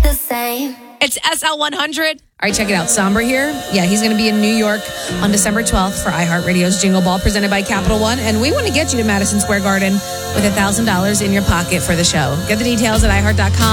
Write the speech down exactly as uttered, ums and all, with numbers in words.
the same. It's S L one hundred. All right, check it out. Somber here. Yeah, he's going to be in New York on December twelfth for iHeartRadio's Jingle Ball presented by Capital One. And we want to get you to Madison Square Garden with one thousand dollars in your pocket for the show. Get the details at i heart dot com.